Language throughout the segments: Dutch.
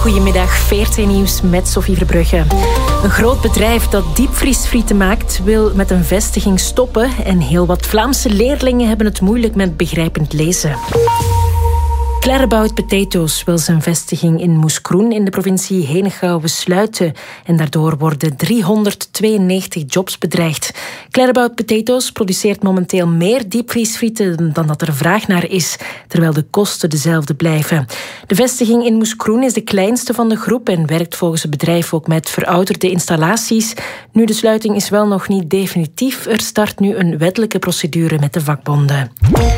Goedemiddag, VRT Nieuws met Sophie Verbrugge. Een groot bedrijf dat diepvriesfrieten maakt wil met een vestiging stoppen en heel wat Vlaamse leerlingen hebben het moeilijk met begrijpend lezen. Clarabout Potatoes wil zijn vestiging in Moeskroen in de provincie Henegouwen sluiten en daardoor worden 392 jobs bedreigd. Clarabout Potatoes produceert momenteel meer diepvriesfrieten dan dat er vraag naar is, terwijl de kosten dezelfde blijven. De vestiging in Moeskroen is de kleinste van de groep en werkt volgens het bedrijf ook met verouderde installaties. Nu, de sluiting is wel nog niet definitief. Er start nu een wettelijke procedure met de vakbonden.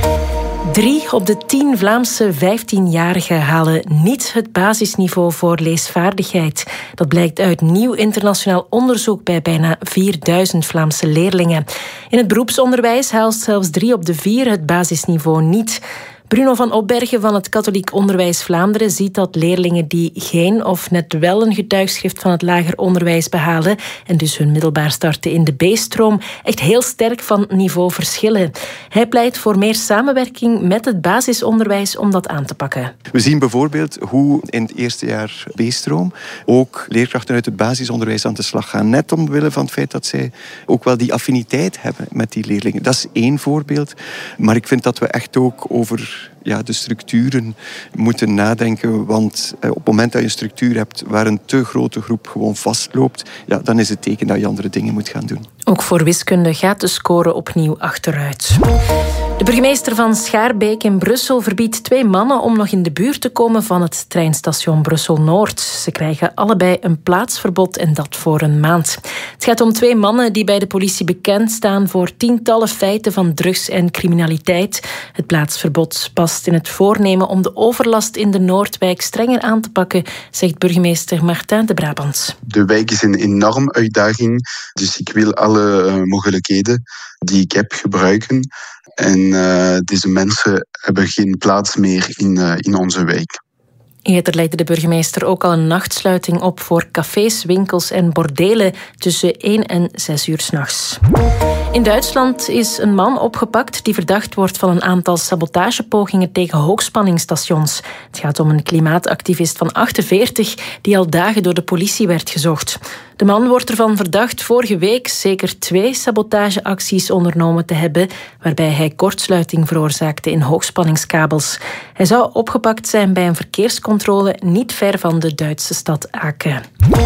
3 op de 10 Vlaamse 15-jarigen halen niet het basisniveau voor leesvaardigheid. Dat blijkt uit nieuw internationaal onderzoek bij bijna 4000 Vlaamse leerlingen. In het beroepsonderwijs haalt zelfs 3 op de 4 het basisniveau niet. Bruno van Opbergen van het Katholiek Onderwijs Vlaanderen ziet dat leerlingen die geen of net wel een getuigschrift van het lager onderwijs behalen en dus hun middelbaar starten in de B-stroom echt heel sterk van niveau verschillen. Hij pleit voor meer samenwerking met het basisonderwijs om dat aan te pakken. We zien bijvoorbeeld hoe in het eerste jaar B-stroom ook leerkrachten uit het basisonderwijs aan de slag gaan. Net omwille van het feit dat zij ook wel die affiniteit hebben met die leerlingen. Dat is één voorbeeld. Maar ik vind dat we echt ook over de structuren moeten nadenken. Want op het moment dat je een structuur hebt waar een te grote groep gewoon vastloopt, dan is het teken dat je andere dingen moet gaan doen. Ook voor wiskunde gaat de score opnieuw achteruit. De burgemeester van Schaarbeek in Brussel verbiedt 2 mannen om nog in de buurt te komen van het treinstation Brussel-Noord. Ze krijgen allebei een plaatsverbod en dat voor een maand. Het gaat om 2 mannen die bij de politie bekend staan voor tientallen feiten van drugs en criminaliteit. Het plaatsverbod past in het voornemen om de overlast in de Noordwijk strenger aan te pakken, zegt burgemeester Martin de Brabant. De wijk is een enorme uitdaging, dus ik wil alle mogelijkheden die ik heb gebruiken. En deze mensen hebben geen plaats meer in onze wijk. Eerder leidde de burgemeester ook al een nachtsluiting op voor cafés, winkels en bordelen tussen 1 en 6 uur 's nachts. In Duitsland is een man opgepakt die verdacht wordt van een aantal sabotagepogingen tegen hoogspanningsstations. Het gaat om een klimaatactivist van 48 die al dagen door de politie werd gezocht. De man wordt ervan verdacht vorige week zeker 2 sabotageacties ondernomen te hebben, waarbij hij kortsluiting veroorzaakte in hoogspanningskabels. Hij zou opgepakt zijn bij een verkeerscontrole niet ver van de Duitse stad Aken.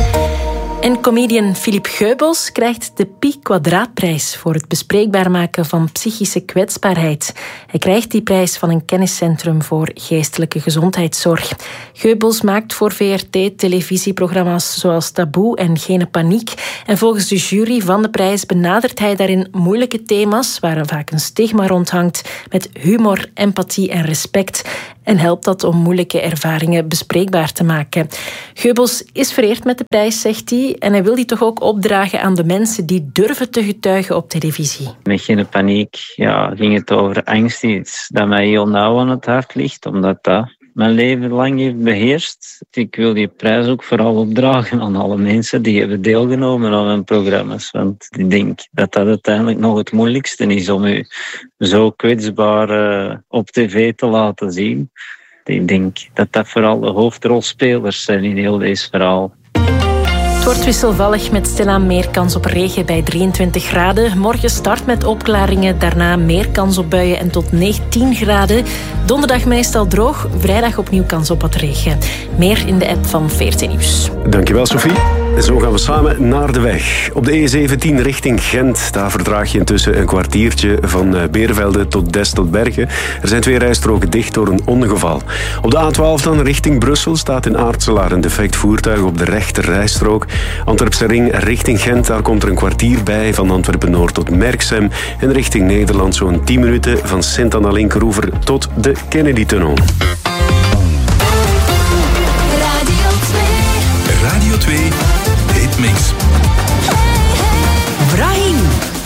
En comedian Philippe Geubels krijgt de Pi Quadraatprijs voor het bespreekbaar maken van psychische kwetsbaarheid. Hij krijgt die prijs van een kenniscentrum voor geestelijke gezondheidszorg. Geubels maakt voor VRT televisieprogramma's zoals Taboe en Geen Paniek. En volgens de jury van de prijs benadert hij daarin moeilijke thema's waar vaak een stigma rondhangt met humor, empathie en respect. En helpt dat om moeilijke ervaringen bespreekbaar te maken. Geubels is vereerd met de prijs, zegt hij. En hij wil die toch ook opdragen aan de mensen die durven te getuigen op televisie. Met Geen Paniek ging het over angst, iets dat mij heel nauw aan het hart ligt, omdat dat mijn leven lang heeft beheerst. Ik wil die prijs ook vooral opdragen aan alle mensen die hebben deelgenomen aan mijn programma's. Want ik denk dat dat uiteindelijk nog het moeilijkste is om u zo kwetsbaar op tv te laten zien. Ik denk dat dat vooral de hoofdrolspelers zijn in heel deze verhaal. Het wordt wisselvallig met stilaan meer kans op regen bij 23 graden. Morgen start met opklaringen, daarna meer kans op buien en tot 19 graden. Donderdag meestal droog, vrijdag opnieuw kans op wat regen. Meer in de app van VRT Nieuws. Dankjewel, Sophie. Zo gaan we samen naar de weg. Op de E17 richting Gent. Daar verdraag je intussen een kwartiertje van Beervelde tot Destelbergen. Er zijn 2 rijstroken dicht door een ongeval. Op de A12 dan richting Brussel staat in Aartselaar een defect voertuig op de rechter rijstrook. Antwerpse ring richting Gent, daar komt er een kwartier bij van Antwerpen-Noord tot Merksem. En richting Nederland zo'n 10 minuten van Sint-Anna-Linkeroever tot de Kennedy-tunnel. Radio 2 Hitmix. Brahim.